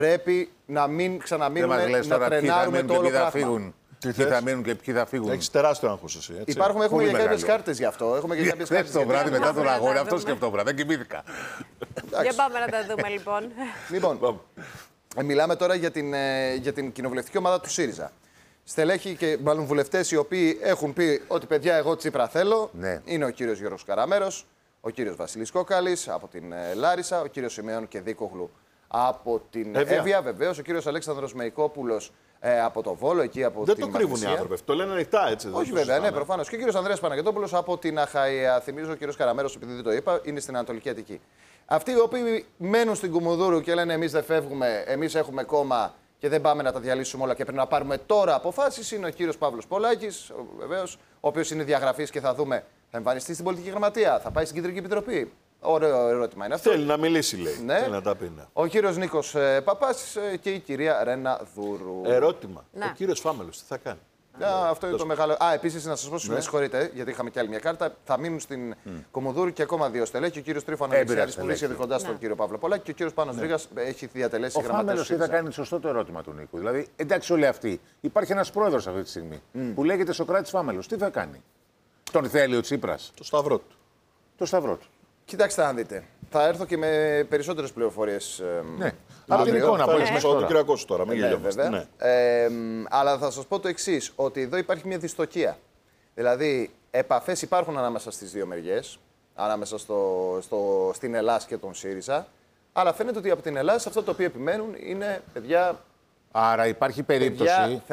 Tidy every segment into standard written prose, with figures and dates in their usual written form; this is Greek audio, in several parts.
Πρέπει να μην ξαναμείνουμε να τρενάρουμε το όλο πράγμα. Ποιοι θα μείνουν και ποιοι θα φύγουν. Έχεις τεράστιο άγχος εσύ. Έχουμε και κάποιες κάρτες γι' αυτό. Έχουμε και κάποιες κάρτες. Το βράδυ μετά τον αγώνα, αυτό σκεφτόμουν. Δεν κοιμήθηκα. Για πάμε να τα δούμε λοιπόν. Λοιπόν, μιλάμε τώρα για την κοινοβουλευτική ομάδα του ΣΥΡΙΖΑ. Στελέχοι και μάλλον βουλευτές οι οποίοι έχουν πει ότι παιδιά, εγώ Τσίπρα θέλω. Ναι. Είναι ο κύριος Γιώργος Καραμέρος, ο κύριος Βασίλης Κόκαλης από την Λάρισα, ο κύριος Σιμεών και Δίκογλου από την Εύβοια, βεβαίως, ο κύριος Αλέξανδρος Μεϊκόπουλος από το Βόλο, εκεί από δεν την το κρύβουν οι άνθρωποι. Το λένε ανοιχτά, έτσι. Όχι, βέβαια, ναι, προφανώς. Και ο κύριος Ανδρέας Παναγιωτόπουλος από την Αχαΐα. Θυμίζω, ο κύριος Καραμέρος, επειδή δεν το είπα, είναι στην Ανατολική Αττική. Αυτοί οι οποίοι μένουν στην Κουμουνδούρου και λένε εμείς δεν φεύγουμε, εμείς έχουμε κόμμα και δεν πάμε να τα διαλύσουμε όλα και πρέπει να πάρουμε τώρα αποφάσεις, είναι ο κύριος Παύλος Πολάκης, βεβαίως, ο οποίος είναι διαγραφής και θα δούμε, θα εμφανιστεί στην Πολιτική Γραμματεία, θα πάει στην Κεντρική Επιτροπή. Ωραίο ερώτημα είναι αυτό. Θέλει να μιλήσει, λέει. Ναι. Θέλει να τα πει. Ναι. Ο κύριος Νίκος Παπάς και η κυρία Ρένα Δούρου. Ερώτημα. Ναι. Ο κύριος Φάμελος τι θα κάνει. Αυτό είναι το μεγάλο. Επίσης, να σας πω, με συγχωρείτε, γιατί είχαμε και άλλη μια κάρτα. Θα μείνουν στην Κομοδούρου και ακόμα δύο στελέχη. Ο κύριος Τρίφων Αλεξιάδης που βρίσκεται κοντά στον κύριο Παύλο Πολάκη και ο κύριος Πάνος Ρήγας έχει διατελέσει γραμματέα. Ο Φάμελος θα κάνει σωστό το ερώτημα του Νίκου. Δηλαδή, εντάξει, όλοι αυτοί. Υπάρχει ένας πρόεδρος αυτή τη στιγμή που λέγεται Σωκράτης Φάμελος. Τι θα κάνει. Τον θέλει ο Τσίπρας. Το σταυρό του. Το σταυρό του. Κοιτάξτε να δείτε. Θα έρθω και με περισσότερες πληροφορίες. Ναι. Από την εικόνα που έχεις μέσα τον κύριο Ακώσου τώρα. Μην γελιόμαστε. Ναι. Αλλά θα σας πω το εξής, ότι εδώ υπάρχει μια δυστοκία. Δηλαδή, επαφές υπάρχουν ανάμεσα στις δύο μεριές, ανάμεσα στην Ελλάδα και τον ΣΥΡΙΖΑ, αλλά φαίνεται ότι από την Ελλάδα αυτό το οποίο επιμένουν είναι, παιδιά... Άρα υπάρχει περίπτωση...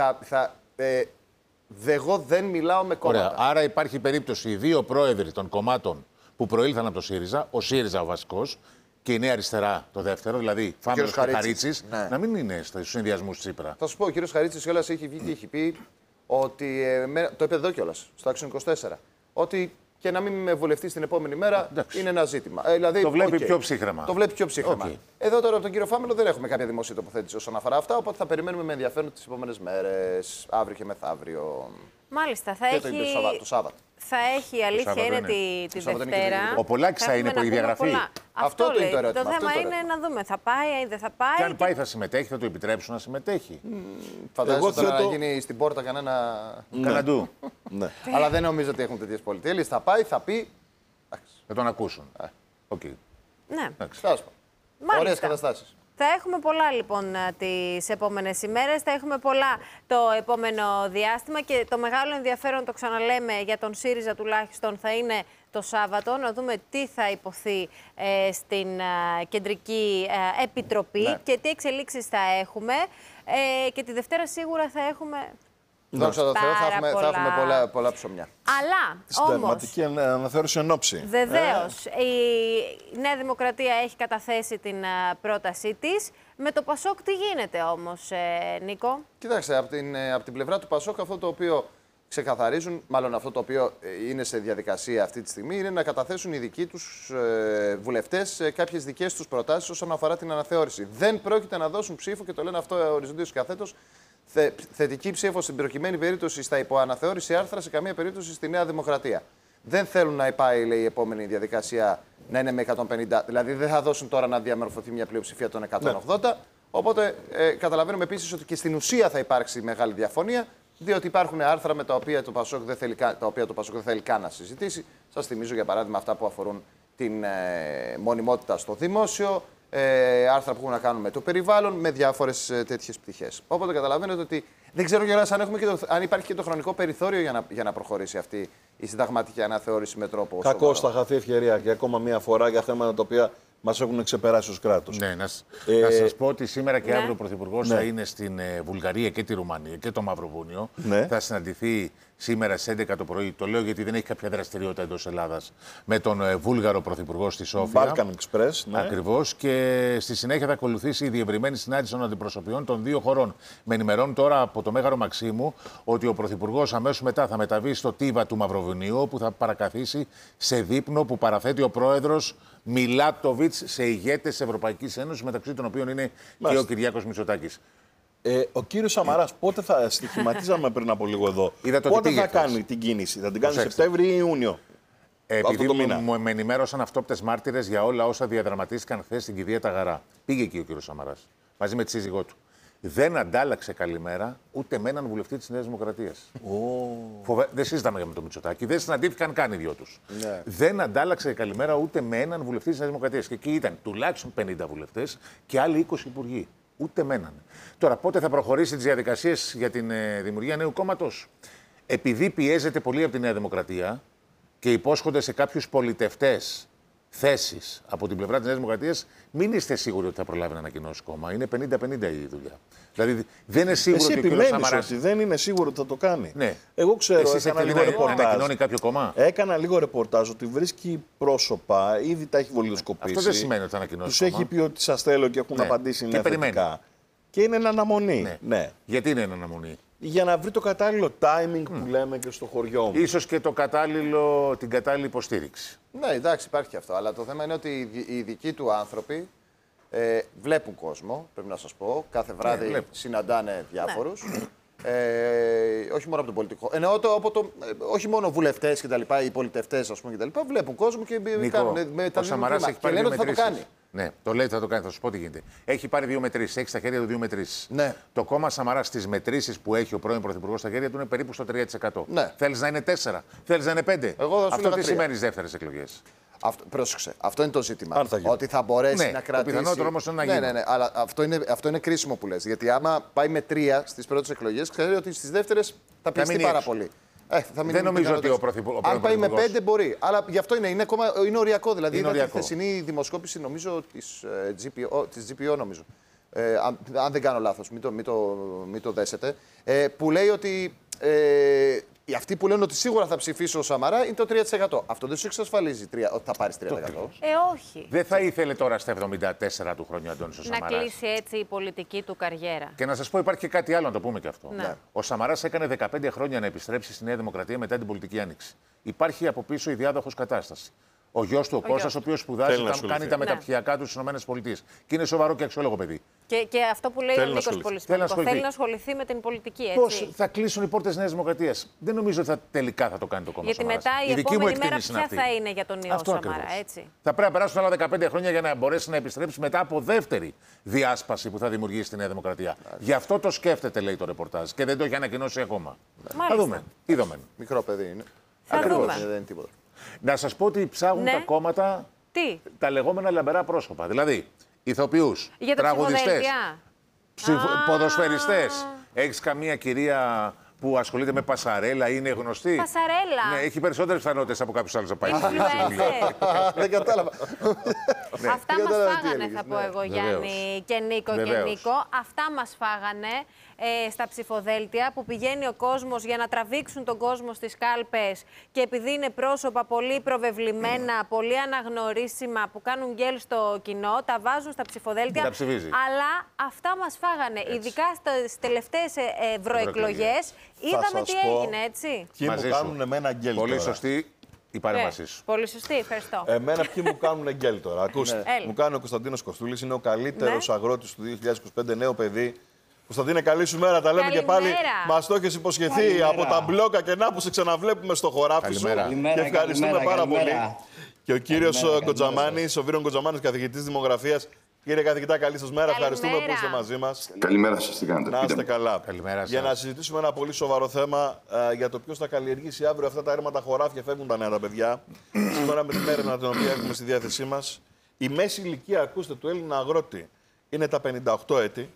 Εγώ δεν μιλάω με κόμματα. Ωραία. Άρα υπάρχει περίπτωση οι δύο πρόεδροι των κομμάτων που προήλθαν από το ΣΥΡΙΖΑ, ο ΣΥΡΙΖΑ ο βασικός και η Νέα Αριστερά το δεύτερο, δηλαδή Φάμελος και Χαρίτσης, ναι, να μην είναι στους συνδυασμούς Τσίπρα. Θα σου πω, ο κύριος Χαρίτσης κιόλας έχει βγει και έχει πει ότι. Το είπε εδώ κιόλας, στο Action 24. Ότι και να μην με βολευτεί την επόμενη μέρα είναι ένα ζήτημα. Δηλαδή, το βλέπει πιο ψύχρεμα. Το βλέπει πιο ψύχρεμα. Εδώ τώρα από τον κύριο Φάμελο δεν έχουμε κάποια δημόσια τοποθέτηση όσον αφορά αυτά, οπότε θα περιμένουμε με ενδιαφέρον τις επόμενες μέρες, αύριο και μεθαύριο. Μάλιστα, θα και έχει. Το Σάββατο. Θα έχει, η αλήθεια είναι τη Δευτέρα. Ο Πολάκης θα είναι η διαγραφή. Αυτό το είναι το ερώτημα. Το θέμα είναι να δούμε, θα πάει ή δεν θα πάει. Και αν πάει θα συμμετέχει, θα του επιτρέψουν να συμμετέχει. Φαντάζομαι να γίνει στην πόρτα κανένα. Καναντού. Ναι. Αλλά δεν νομίζω ότι έχουν τέτοιες πολυτέλειες. Θα πάει, θα πει. Θα τον ακούσουν. Ναι. Ωραίες καταστάσεις. Θα έχουμε πολλά λοιπόν τις επόμενες ημέρες, θα έχουμε πολλά το επόμενο διάστημα και το μεγάλο ενδιαφέρον, το ξαναλέμε, για τον ΣΥΡΙΖΑ τουλάχιστον θα είναι το Σάββατο, να δούμε τι θα υποθεί στην Κεντρική Επιτροπή και τι εξελίξεις θα έχουμε και τη Δευτέρα σίγουρα θα έχουμε... Δόξα τω Θεώ, θα έχουμε πολλά ψωμιά. Αλλά συνταγματική αναθεώρηση εν ώψη. Βεβαίως. Η Νέα Δημοκρατία έχει καταθέσει την πρότασή της. Με το Πασόκ τι γίνεται όμως, Νίκο? Κοιτάξτε, από την πλευρά του Πασόκ αυτό το οποίο ξεκαθαρίζουν, μάλλον αυτό το οποίο είναι σε διαδικασία αυτή τη στιγμή, είναι να καταθέσουν οι δικοί τους βουλευτές κάποιες δικές τους προτάσεις όσον αφορά την αναθεώρηση. Δεν πρόκειται να δώσουν ψήφο, και το λένε αυτό οριζοντίως και καθέτως, θετική ψήφο στην προκειμένη περίπτωση στα υποαναθεώρηση άρθρα, σε καμία περίπτωση στη Νέα Δημοκρατία. Δεν θέλουν να πάει, λέει, η επόμενη διαδικασία να είναι με 150. Δηλαδή δεν θα δώσουν τώρα να διαμορφωθεί μια πλειοψηφία των 180. Ναι. Οπότε καταλαβαίνουμε επίσης ότι και στην ουσία θα υπάρξει μεγάλη διαφωνία, διότι υπάρχουν άρθρα με τα οποία το Πασόκ δεν θέλει καν να συζητήσει. Σας θυμίζω για παράδειγμα αυτά που αφορούν την μονιμότητα στο δημόσιο. Άρθρα που έχουν να κάνουν με το περιβάλλον, με διάφορες τέτοιες πτυχές. Οπότε καταλαβαίνετε ότι δεν ξέρω κιόλας αν υπάρχει και το χρονικό περιθώριο για να προχωρήσει αυτή η συνταγματική αναθεώρηση με τρόπο. Κακώς θα χαθεί ευκαιρία και ακόμα μία φορά για θέματα τα οποία μας έχουν ξεπεράσει ως κράτος. Ναι, να σας πω ότι σήμερα και αύριο ο Πρωθυπουργός θα είναι στην Βουλγαρία και τη Ρουμανία και το Μαυροβούνιο. Ναι. Θα συναντηθεί σήμερα στις 11 το πρωί. Το λέω γιατί δεν έχει κάποια δραστηριότητα εντός Ελλάδας. Με τον Βούλγαρο Πρωθυπουργό στη Σόφια. Balkan Express. Ναι. Ακριβώς. Και στη συνέχεια θα ακολουθήσει η διευρυμένη συνάντηση των αντιπροσωπιών των δύο χωρών. Με ενημερώνουν τώρα από το Μέγαρο Μαξίμου ότι ο Πρωθυπουργός αμέσως μετά θα μεταβεί στο Τίβα του Μαυροβουνίου, όπου θα παρακαθίσει σε δείπνο που παραθέτει ο πρόεδρος Μιλάτοβιτς σε ηγέτες της Ευρωπαϊκής Ένωσης, μεταξύ των οποίων είναι και ο Κυριάκος Μητσοτάκης. Ο κύριος Σαμαράς πότε θα στοιχηματίζαμε πριν από λίγο εδώ, πότε θα κάνει την κίνηση, θα την κάνει Σεπτέμβρη ή Ιούνιο? Επειδή με ενημέρωσαν αυτόπτες μάρτυρες για όλα όσα διαδραματίστηκαν χθες στην κηδεία Ταγαρά. Πήγε εκεί ο κύριος Σαμαράς. μαζί με τη σύζυγό του. Δεν αντάλλαξε καλημέρα ούτε με έναν βουλευτή της Νέας Δημοκρατίας. Δεν συζητάμε με τον Μητσοτάκη, δεν συναντήθηκαν καν οι δυο τους. Ναι. Δεν αντάλλαξε καλημέρα ούτε με έναν βουλευτή της Νέας Δημοκρατίας. Και εκεί ήταν τουλάχιστον 50 βουλευτές και άλλοι 20 υπουργοί. Ούτε με έναν. Τώρα, πότε θα προχωρήσει τις διαδικασίες για την δημιουργία νέου κόμματος? Επειδή πιέζεται πολύ από τη Νέα Δημοκρατία και υπόσχονται σε κάποιους πολιτευτές θέσεις από την πλευρά της Νέας Δημοκρατίας, μην είστε σίγουροι ότι θα προλάβει να ανακοινώσει κόμμα. Είναι 50-50 η δουλειά. Δηλαδή δεν είναι σίγουρο ότι ο κ. Σαμαράς. Ότι δεν είναι σίγουρο ότι θα το κάνει. Ναι. Εγώ ξέρω, έκανα λίγο ρεπορτάζ. Ανακοινώνει κάποιο κόμμα. Έκανα λίγο ρεπορτάζ ότι βρίσκει πρόσωπα, ήδη τα έχει βολιδοσκοπήσει. Αυτό δεν σημαίνει ότι θα ανακοινώσει. Τους έχει πει ότι σας θέλω και έχουν απαντήσει ναι θετικά. Και είναι εν αναμονή. Ναι. Γιατί είναι εν αναμονή? Για να βρει το κατάλληλο timing που λέμε και στο χωριό μου. Ίσως και την κατάλληλη υποστήριξη. Ναι, εντάξει, υπάρχει και αυτό. Αλλά το θέμα είναι ότι οι δικοί του άνθρωποι βλέπουν κόσμο, πρέπει να σας πω. Κάθε βράδυ συναντάνε διάφορους. Όχι μόνο από τον πολιτικό. Εννοώ όχι μόνο βουλευτές και τα λοιπά, οι πολιτευτές ας πούμε και τα λοιπά. Βλέπουν κόσμο και κάνουν ο Σαμαράς έχει πάρει και λένε ότι θα το κάνει. Ναι, το λέει ότι θα το κάνει, θα σου πω τι γίνεται. Έχει πάρει 2 μετρήσεις, έχει στα χέρια του 2 μετρήσεις. Ναι. Το κόμμα Σαμαράς στις μετρήσεις που έχει ο πρώην Πρωθυπουργός στα χέρια του είναι περίπου στο 3%. Ναι. Θέλεις να είναι 4, θέλεις να είναι 5. Αυτό τι σημαίνει στις δεύτερες εκλογές? Πρόσεξε, αυτό είναι το ζήτημα. Ότι θα μπορέσει να κρατήσει. Το πιθανότερο όμως είναι να γίνει. Ναι, αλλά αυτό είναι κρίσιμο που λες. Γιατί άμα πάει με 3 στις πρώτες εκλογές, ξέρει ότι στις δεύτερες θα πιεστεί πάρα πολύ. Δεν νομίζω ότι ο Πρωθυπουργός. Αν πάει με 5 μπορεί. Αλλά γι' αυτό είναι οριακό. Δηλαδή είναι τη χθεσινή δημοσκόπηση νομίζω της GPO νομίζω. Αν δεν κάνω λάθος, μην το δέσετε. Που λέει ότι αυτοί που λένε ότι σίγουρα θα ψηφίσω ο Σαμαρά είναι το 3%. Αυτό δεν σου εξασφαλίζει ότι θα πάρεις 3%. Όχι. Δεν θα ήθελε τώρα στα 74 του χρόνια ο Αντώνης ο Σαμαράς να κλείσει έτσι η πολιτική του καριέρα. Και να σας πω, υπάρχει και κάτι άλλο, να το πούμε και αυτό. Ναι. Ο Σαμαράς έκανε 15 χρόνια να επιστρέψει στη Νέα Δημοκρατία μετά την πολιτική άνοιξη. Υπάρχει από πίσω η διάδοχος κατάσταση. Ο γιος του, ο Κώστας, ο οποίος σπουδάζει, κάνει τα μεταπτυχιακά του στις ΗΠΑ. Και είναι σοβαρό και αξιόλογο παιδί. Και αυτό που λέει ο Νίκος πολύ σημαντικό. Θέλει να ασχοληθεί με την πολιτική. Έτσι. Πώς θα κλείσουν οι πόρτες της Νέας Δημοκρατίας? Δεν νομίζω ότι τελικά θα το κάνει το κόμμα. Γιατί μετά η επόμενη μέρα ποια θα είναι για τον Ιω Σαμαρά, έτσι. Θα πρέπει να περάσουν άλλα 15 χρόνια για να μπορέσει να επιστρέψει μετά από δεύτερη διάσπαση που θα δημιουργήσει τη Νέα Δημοκρατία. Γι' αυτό το σκέφτεται, λέει το ρεπορτάζ, και δεν το έχει ανακοινώσει ακόμα. Θα δούμε. Είδαμε. Μικρό παιδί είναι. Δεν είναι τίποτα. Να σας πω ότι ψάχνουν τα κόμματα τα λεγόμενα λαμπερά πρόσωπα. Δηλαδή, ηθοποιούς, τραγουδιστές, ποδοσφαιριστές. Έχεις καμία κυρία που ασχολείται με πασαρέλα ή είναι γνωστή? Πασαρέλα. Ναι, έχει περισσότερες πιθανότητες από κάποιους άλλους να πάει. Δεν κατάλαβα. Αυτά μας φάγανε, θα πω εγώ, Γιάννη και Νίκο. Αυτά μας φάγανε στα ψηφοδέλτια που πηγαίνει ο κόσμος για να τραβήξουν τον κόσμο στις κάλπες και επειδή είναι πρόσωπα πολύ προβεβλημένα, πολύ αναγνωρίσιμα που κάνουν γκέλ στο κοινό, τα βάζουν στα ψηφοδέλτια. Αλλά αυτά μας φάγανε. Έτσι. Ειδικά στις τελευταίες ευρωεκλογές είδαμε τι έγινε, έτσι. Ποιοι μου κάνουν εμένα γκέλ. Πολύ σωστή η παρέμβασή σου. Πολύ σωστή, ευχαριστώ. Εμένα ποιοι μου κάνουν γκέλ τώρα. Ακούστε, μου κάνει ο Κωνσταντίνος Κοστούλης, είναι ο καλύτερος αγρότης του 2025, νέο παιδί. Κωνσταντίνε, καλή σου μέρα. Τα λέμε και πάλι. Μας το έχεις υποσχεθεί από τα μπλόκα και να που σε ξαναβλέπουμε στο χωράφι σου. Και ευχαριστούμε πάρα πολύ. Και ο κύριος Κοτζαμάνης, ο Βίρον Κοτζαμάνης, καθηγητής δημογραφίας. Κύριε καθηγητά, καλή σας μέρα. Ευχαριστούμε που είστε μαζί μας. Καλημέρα σας, τι κάνετε? Να είστε καλά. Καλημέρα σας. Για να συζητήσουμε ένα πολύ σοβαρό θέμα για το ποιος θα καλλιεργήσει αύριο αυτά τα έρματα χωράφια. Φεύγουν τα νέα τα παιδιά. Σήμερα με την έρευνα την οποία έχουμε στη διάθεσή μας. Η μέση ηλικία, ακούστε, του Έλληνα αγρότη είναι τα 58 έτη.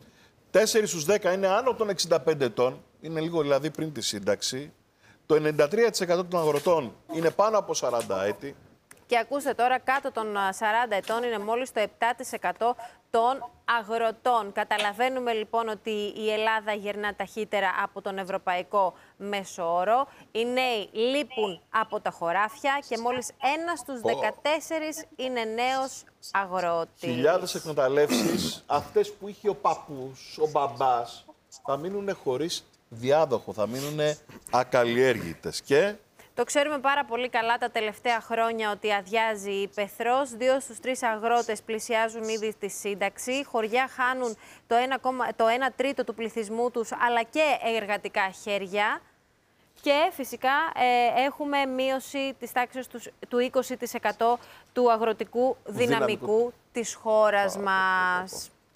4 στους 10 είναι άνω των 65 ετών, είναι λίγο δηλαδή πριν τη σύνταξη. Το 93% των αγροτών είναι πάνω από 40 έτη. Και ακούστε τώρα, κάτω των 40 ετών είναι μόλις το 7% των αγροτών. Καταλαβαίνουμε λοιπόν ότι η Ελλάδα γερνά ταχύτερα από τον ευρωπαϊκό μέσο όρο. Οι νέοι λείπουν από τα χωράφια και μόλις 1 στους 14 είναι νέος αγρότης. Χιλιάδες εκμεταλλεύσεις, αυτές που είχε ο παππούς, ο μπαμπάς, θα μείνουν χωρίς διάδοχο, θα μείνουν ακαλλιέργητες. Και το ξέρουμε πάρα πολύ καλά τα τελευταία χρόνια ότι αδειάζει η ηπεθρός. 2 στους 3 αγρότες πλησιάζουν ήδη στη σύνταξη. Χωριά χάνουν το 1 τρίτο του πληθυσμού τους, αλλά και εργατικά χέρια. Και φυσικά έχουμε μείωση της τάξης του 20% του αγροτικού δυναμικού της χώρας μας.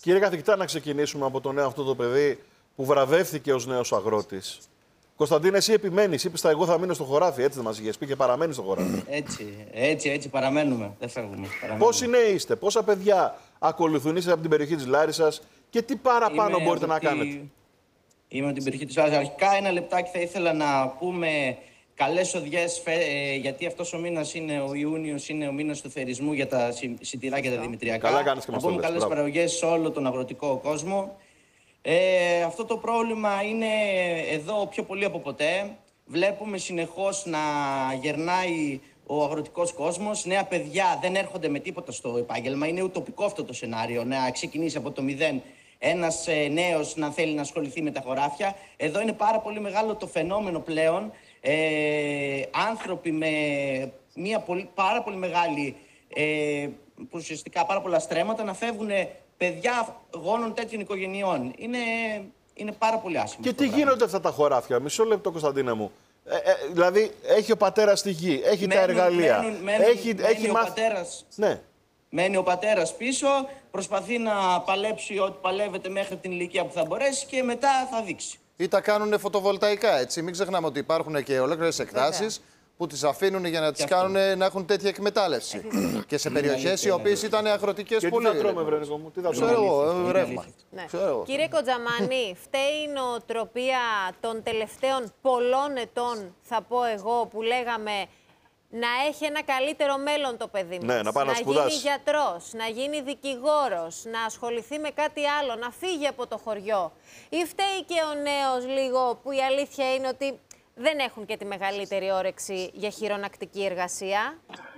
Κύριε καθηγητά, να ξεκινήσουμε από το νέο αυτό το παιδί που βραβεύθηκε ως νέος αγρότης. Κωνσταντίνε, εσύ επιμένεις, είπες εγώ θα μείνω στο χωράφι, έτσι δεν μας είχες πει και παραμένεις στο χωράφι. Έτσι, παραμένουμε. Δεν φεύγουμε. Πόσοι νέοι είστε, πόσα παιδιά ακολουθούν, είστε από την περιοχή της Λάρισσας και τι παραπάνω μπορείτε να κάνετε? Είμαι από την περιοχή της Λάρισσας. Αρχικά, ένα λεπτάκι θα ήθελα να πούμε καλές οδιές, γιατί αυτός ο μήνας είναι ο Ιούνιος, είναι ο μήνας του θερισμού για τα σιτηρά και τα δημητριακά. Καλά κάνεις και μας το λες. Να πούμε καλές παραγωγές σε όλο τον αγροτικό κόσμο. Αυτό το πρόβλημα είναι εδώ πιο πολύ από ποτέ. Βλέπουμε συνεχώς να γερνάει ο αγροτικός κόσμος. Νέα παιδιά δεν έρχονται με τίποτα στο επάγγελμα. Είναι ουτοπικό αυτό το σενάριο, να ξεκινήσει από το μηδέν ένας νέος να θέλει να ασχοληθεί με τα χωράφια. Εδώ είναι πάρα πολύ μεγάλο το φαινόμενο πλέον. Άνθρωποι με μια πάρα πολύ μεγάλη, ουσιαστικά πάρα πολλά στρέμματα να φεύγουν παιδιά γόνων τέτοιων οικογενειών. Είναι πάρα πολύ άσχημο. Και τι γίνονται αυτά τα χωράφια? Μισό λεπτό, Κωνσταντίνε μου. Δηλαδή, έχει ο πατέρας τη γη, έχει τα εργαλεία. Έχει ο πατέρας. Ναι. Μένει ο πατέρας πίσω, προσπαθεί να παλέψει ό,τι παλεύεται μέχρι την ηλικία που θα μπορέσει και μετά θα δείξει. Ή τα κάνουν φωτοβολταϊκά, έτσι. Μην ξεχνάμε ότι υπάρχουν και ολόκληρες εκτάσεις που τις αφήνουν για να τις κάνουν να έχουν τέτοια εκμετάλλευση. Και σε περιοχές οι οποίες ήταν αγροτικές πολύ. Και τι θα τρώμε, Βρενικό μου, τι θα τρώμε? Ξέρω, ρεύμα. Ναι. Κύριε Κοντζαμάνη, φταίει η νοοτροπία των τελευταίων πολλών ετών, θα πω εγώ, που λέγαμε να έχει ένα καλύτερο μέλλον το παιδί μας. Ναι, να πάει να γίνει γιατρός, να γίνει δικηγόρος, να ασχοληθεί με κάτι άλλο, να φύγει από το χωριό. Ή φταίει και ο νέος λίγο, που η αλήθεια είναι ότι δεν έχουν και τη μεγαλύτερη όρεξη για χειρονακτική εργασία?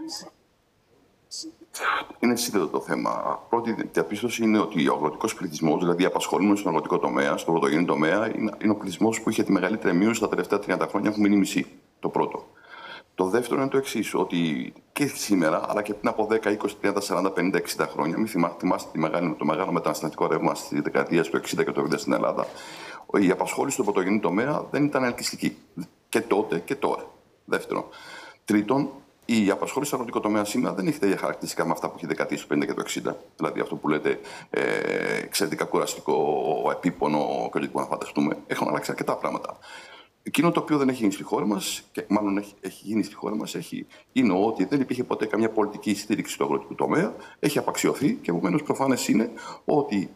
Είναι σύνθετο το θέμα. Πρώτη διαπίστωση είναι ότι ο αγροτικός πληθυσμός, δηλαδή οι απασχολούμενοι στον αγροτικό τομέα, στον πρωτογενή τομέα, είναι ο πληθυσμός που είχε τη μεγαλύτερη μείωση τα τελευταία 30 χρόνια, έχουν μείνει μισή. Το πρώτο. Το δεύτερο είναι το εξής, ότι και σήμερα, αλλά και πριν από 10, 20, 30, 40, 50, 60 χρόνια, μην θυμάστε το μεγάλο μεταναστευτικό ρεύμα στη δεκαετία του 60 και του 70 στην Ελλάδα, η απασχόληση στον πρωτογενή τομέα δεν ήταν ελκυστική. Και τότε και τώρα. Δεύτερον. Τρίτον, η απασχόληση στον αγροτικό τομέα σήμερα δεν έχει τέτοια χαρακτηριστικά με αυτά που είχε δεκαετία του 50 και του 60. Δηλαδή αυτό που λέτε εξαιρετικά κουραστικό, επίπονο και ό,τι μπορούμε να φανταστούμε. Έχουν αλλάξει αρκετά πράγματα. Εκείνο το οποίο δεν έχει γίνει στη χώρα μας, και μάλλον έχει γίνει στη χώρα μας, είναι ότι δεν υπήρχε ποτέ καμιά πολιτική στήριξη του αγροτικού τομέα. Έχει απαξιωθεί και επομένως προφανές είναι ότι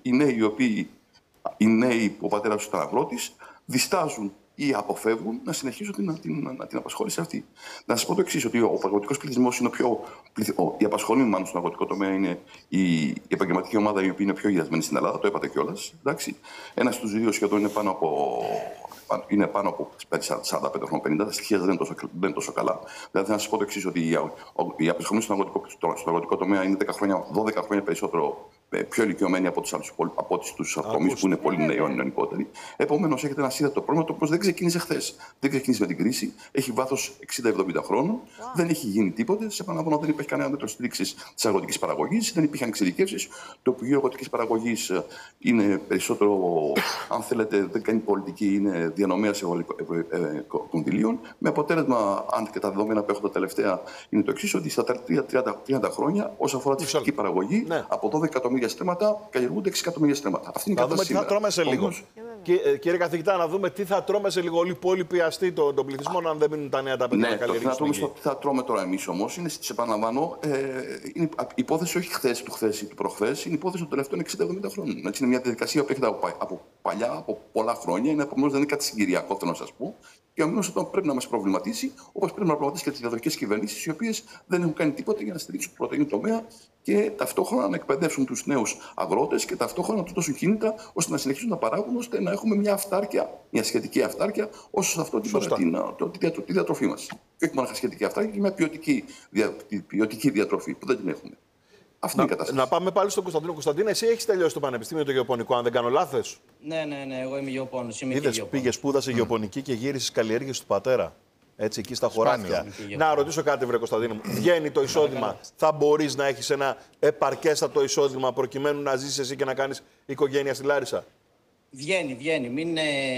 οι νέοι που ο πατέρας τους ήταν αγρότης διστάζουν ή αποφεύγουν να συνεχίσουν την απασχόληση αυτή. Να σας πω το εξής, ότι ο αγροτικός πληθυσμός είναι οι απασχολούμενοι μάλλον στον αγροτικό τομέα είναι η επαγγελματική ομάδα η οποία είναι πιο γυρισμένη στην Ελλάδα, το είπατε κιόλας. Ένας στους δύο σχεδόν είναι πάνω από 45 χρόνια, 50, τα στοιχεία δεν είναι τόσο καλά. Δηλαδή, να σας πω το εξής, ότι οι απασχολούμενοι στον αγροτικό τομέα είναι 12 χρόνια περισσότερο πιο ηλικιωμένοι από τους τομείς που είναι πολύ νεονικότεροι. Επομένως, έχετε ένα σύνδετο πρόβλημα το οποίο δεν ξεκίνησε χθες. Δεν ξεκίνησε με την κρίση. Έχει βάθος 60-70 χρόνων. Δεν έχει γίνει τίποτε. Σε επαναλαμβάνω, δεν υπάρχει κανένα μέτρο στήριξης της αγροτικής παραγωγής. Δεν υπήρχαν εξειδικεύσεις. Το Υπουργείο Αγροτικής Παραγωγής είναι περισσότερο, αν θέλετε, δεν κάνει πολιτική, είναι διανομέας κονδυλίων. Με αποτέλεσμα, αν και τα δεδομένα που έχω τα τελευταία, είναι το εξής, ότι στα 30 χρόνια, όσον αφορά τη φυσική παραγωγή, από 12 εκατομμύρια στρέμματα καλλιεργούνται 6 εκατομμύρια στρέμματα. Αυτή είναι η κατάσταση. Θα τρώμε σε λίγο. Κύριε καθηγητά, να δούμε τι θα τρώμε σε λίγο. Όλοι οι υπόλοιποι αστεί των πληθυσμών, αν δεν μείνουν τα νέα τα παιδιά να καλλιεργήσουν. Τι θα τρώμε τώρα εμείς όμως, είναι, σε επαναλαμβάνω, είναι υπόθεση όχι χθες, του χθες ή του προχθές, είναι υπόθεση των τελευταίων 60-70 χρόνων. Έτσι, είναι μια διαδικασία που έρχεται από παλιά, από πολλά χρόνια, επομένως δεν είναι κάτι συγκυριακό, θέλω να σας πω. Και επομένως αυτό πρέπει να μας προβληματίσει, όπως πρέπει να προβληματίσει και τις διαδοχικές κυβερνήσεις, οι οποίες δεν έχουν κάνει τίποτα για να στηρίξουν το πρωτογενή τομέα και ταυτόχρονα να εκπαιδεύσουν τους νέους αγρότες και ταυτόχρονα να τους δώσουν κίνητα ώστε να συνεχίσουν να παράγουν, ώστε να έχουμε μια αυτάρκεια, μια σχετική αυτάρκεια, όσο σε αυτό τη διατροφή μας. Και όχι μόνο σχετική αυτάρκεια, και μια ποιοτική διατροφή που δεν την έχουμε. Αυτή είναι η κατάσταση. Να πάμε πάλι στον Κωνσταντίνο. Κωνσταντίνο, εσύ έχεις τελειώσει το Πανεπιστήμιο το Γεωπονικό, αν δεν κάνω λάθος. Ναι, εγώ είμαι γεωπόνος. Είδες, πήγε, σπούδασε γεωπονική και γύρισε στις καλλιέργειες του πατέρα. Έτσι, εκεί στα χωράφια. Να ρωτήσω κάτι, βρε Κωνσταντίνο μου. Βγαίνει το εισόδημα, θα μπορείς να έχεις ένα επαρκέστατο εισόδημα προκειμένου να ζήσεις εσύ και να κάνεις οικογένεια στη Λάρισα? Βγαίνει. Μην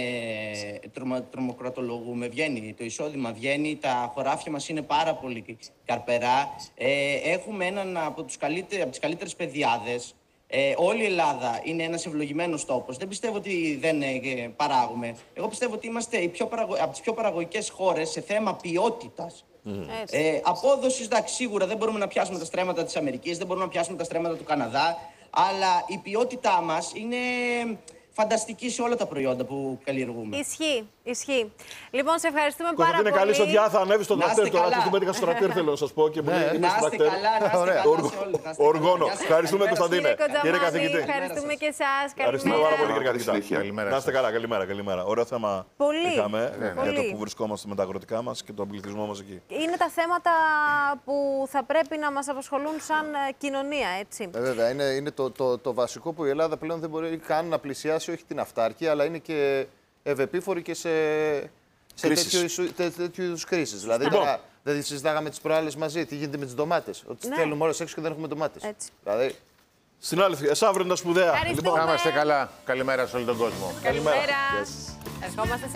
τρομοκρατολογούμε. Βγαίνει. Το εισόδημα βγαίνει. Τα χωράφια μας είναι πάρα πολύ καρπερά. Έχουμε έναν από τις καλύτερες παιδιάδες. Όλη η Ελλάδα είναι ένας ευλογημένος τόπος. Δεν πιστεύω ότι δεν παράγουμε. Εγώ πιστεύω ότι είμαστε από τις πιο παραγωγικές χώρες σε θέμα ποιότητας. Απόδοσης, εντάξει, σίγουρα δεν μπορούμε να πιάσουμε τα στρέμματα της Αμερικής, δεν μπορούμε να πιάσουμε τα στρέμματα του Καναδά, αλλά η ποιότητά μας είναι φανταστική σε όλα τα προϊόντα που καλλιεργούμε. Ισχύει. Λοιπόν, σε ευχαριστούμε πάρα πολύ. Είναι καλή σοδιά, θα ανέβει στον τρακτέρ τώρα. Αυτό που έτυχα στο τρακτέρ, θέλω να σας πω. Και να είστε καλά, Οργόνο. Ευχαριστούμε, Κωνσταντίνε. Κύριε καθηγητή. Ευχαριστούμε και εσάς. Ευχαριστούμε πάρα πολύ, κύριε καθηγητή. Να είστε καλά, καλημέρα. Ωραίο θέμα είχαμε για το που βρισκόμαστε με τα αγροτικά μας και τον πληθυσμό μας εκεί. Είναι τα θέματα που θα πρέπει να μας απασχολούν σαν κοινωνία, έτσι. Βέβαια, είναι το βασικό που η Ελλάδα πλέον δεν μπορεί καν να πλησιάσει, όχι την αυτάρκεια, αλλά είναι και ευεπίφορη και σε τέτοιου είδους κρίσεις. Δηλαδή, δεν συζητάγαμε τις προάλλες μαζί, τι γίνεται με τις ντομάτες. Ότι στέλνουμε όλες έξω και δεν έχουμε ντομάτες. Δηλαδή... Συνάδελφοι, αύριο είναι τα σπουδαία. Να είμαστε καλά. Καλημέρα σε όλο τον κόσμο. Καλημέρα. Ευχόμαστε